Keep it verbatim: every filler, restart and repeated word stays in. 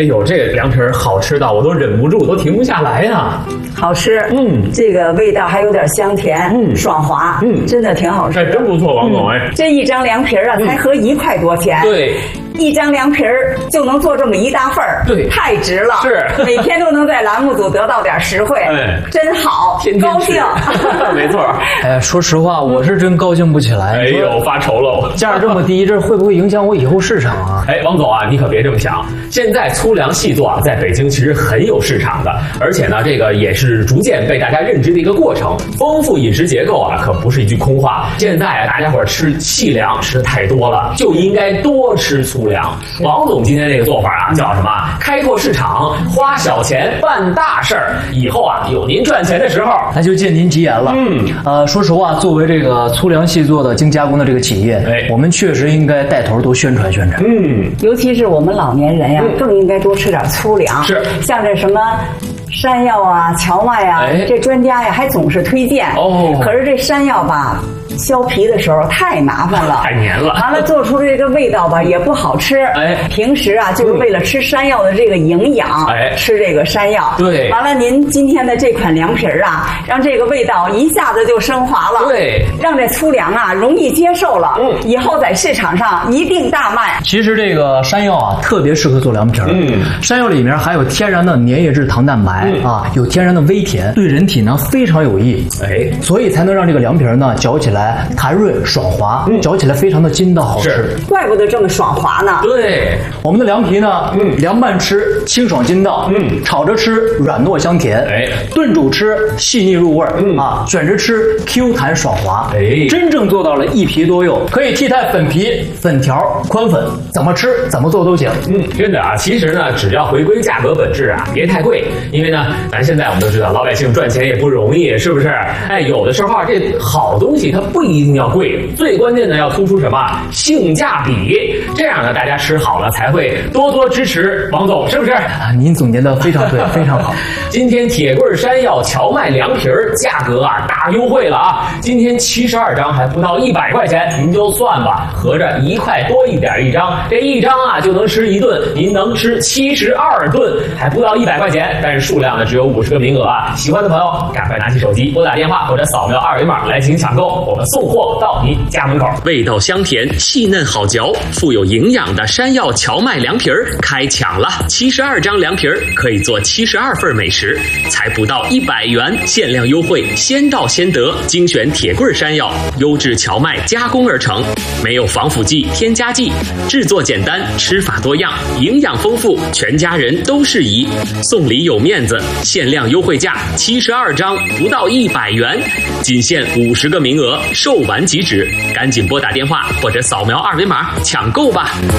哎呦，这个凉皮儿好吃到我都忍不住，都停不下来呀！ 好吃， 嗯， 这个味道还有点香甜， 嗯， 爽滑， 嗯， 真的挺好吃。 哎，真不错，王总，哎， 这一张凉皮儿啊，才合一块多钱。 对。 一张凉皮儿就能做这么一大份儿， 对， 太值了。 是， 每天都能在栏目组得到点实惠， 哎， 真好， 天天高兴。 没错。 哎，说实话，我是真高兴不起来。 哎呦，发愁喽！ 价这么低，这会不会影响我以后市场啊？ 哎，王总啊，你可别这么想。现在粗粮细作啊，在北京其实很有市场的，而且呢，这个也是逐渐被大家认知的一个过程。丰富饮食结构啊，可不是一句空话。现在啊，大家伙儿吃细粮吃的太多了，就应该多吃粗粮。王总今天这个做法啊，叫什么？开拓市场，花小钱办大事儿。以后啊，有您赚钱的时候， 那就借您吉言了。 嗯， 呃，说实话，作为这个粗粮细作的精加工的这个企业， 哎， 我们确实应该带头多宣传宣传。 嗯， 尤其是我们老年人呀， 嗯、 更应该多吃点粗粮。 是， 像这什么山药啊、荞麦啊， 哎、 这专家呀还总是推荐。 哦， 可是这山药吧，削皮的时候太麻烦了， 太黏了。 完了，做出这个味道吧也不好吃。 哎， 平时啊就是为了吃山药的这个营养， 哎， 吃这个山药。 对。 完了，您今天的这款凉皮儿啊，让这个味道一下子就升华了。 对。 让这粗粮啊容易接受了。 嗯。 以后在市场上一定大卖。 其实这个山药啊，特别适合做凉皮儿。 嗯。 山药里面含有天然的粘液质糖蛋白、嗯、啊，有天然的微甜，对人体呢非常有益。 哎， 所以才能让这个凉皮儿呢嚼起来弹润爽滑，嗯、嚼起来非常的筋道好吃。 怪不得这么爽滑呢。 对，我们的凉皮呢，嗯，凉拌吃清爽筋道，嗯，炒着吃软糯香甜， 哎， 炖煮吃细腻入味儿，嗯啊，卷着吃 Q 弹爽滑， 哎， 真正做到了一皮多用，可以替代粉皮、粉条、宽粉，怎么吃怎么做都行。 嗯，真的啊，其实呢，只要回归价格本质啊，别太贵，因为呢，咱现在我们都知道，老百姓赚钱也不容易，是不是？哎，有的时候啊，这好东西它不一定要贵，最关键的要突出什么？性价比，这样呢，大家吃好了才会多多支持王总，是不是？ 啊，您总结的非常对，非常好。 今天铁棍山药荞麦凉皮儿价格啊大优惠了啊！今天七十二张还不到一百块钱，您就算吧，合着一块多一点一张，这一张啊就能吃一顿，您能吃七十二顿，还不到一百块钱，但是数量呢只有五十个名额啊！喜欢的朋友赶快拿起手机拨打电话或者扫描二维码来进行抢购，我们送货到您家门口。 味道香甜，细嫩好嚼，富有营养的山药荞麦凉皮儿开抢了！七十二张凉皮儿可以做七十二份美食，才不到一百元，限量优惠，先到先得。精选铁棍山药，优质荞麦加工而成，没有防腐剂、添加剂，制作简单，吃法多样，营养丰富，全家人都适宜。送礼有面子，限量优惠价七十二张不到一百元，仅限五十个名额，售完即止，赶紧拨打电话或者扫描二维码抢购吧。